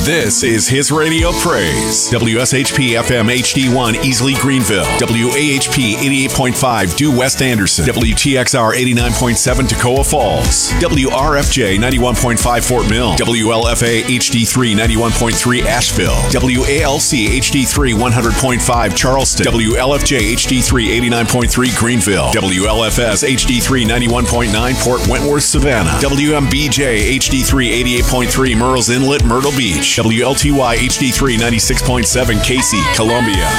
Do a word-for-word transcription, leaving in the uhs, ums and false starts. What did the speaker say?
This is His Radio Praise. W S H P F M H D one Easley Greenville. W A H P eighty-eight point five Due West Anderson. W T X R eighty-nine point seven Toccoa Falls. W R F J ninety-one point five Fort Mill. W L F A H D three ninety-one point three Asheville. W A L C H D three one hundred point five Charleston. W L F J H D three eighty-nine point three Greenville. W L F S H D three ninety-one point nine Port Wentworth Savannah. W M B J H D three eighty-eight point three Murrells Inlet Myrtle Beach. W L T Y H D three ninety-six point seven Casey, Columbia.